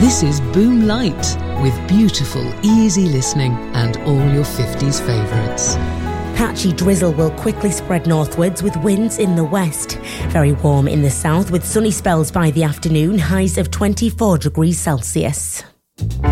This is Boom Light, with beautiful, easy listening and all your 50s favourites. Patchy drizzle will quickly spread northwards with winds in the west. Very warm in the south with sunny spells by the afternoon, highs of 24 degrees Celsius.